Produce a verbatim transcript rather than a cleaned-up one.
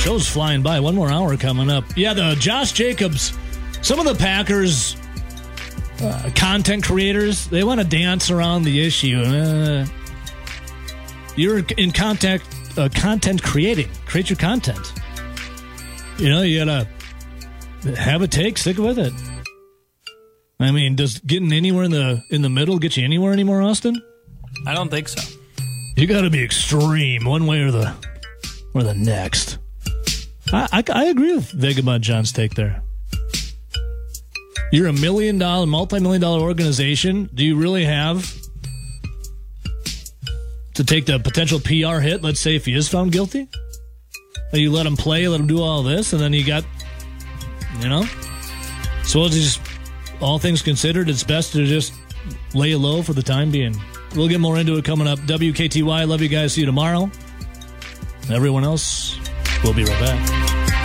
Show's flying by. One more hour coming up. Yeah, the Josh Jacobs, some of the Packers uh, content creators, they want to dance around the issue. Uh, you're in contact, uh, content creating. Create your content. You know, you got to have a take, stick with it. I mean, does getting anywhere in the in the middle get you anywhere anymore, Austin? I don't think so. You got to be extreme one way or the or the next. I, I, I agree with Vagabond John's take there. You're a million dollar, multi-million dollar organization. Do you really have to take the potential P R hit, let's say, if he is found guilty? Or you let him play, let him do all this, and then you got, you know? So it's just, all things considered, it's best to just lay it low for the time being. We'll get more into it coming up. W K T Y, love you guys. See you tomorrow. Everyone else, we'll be right back.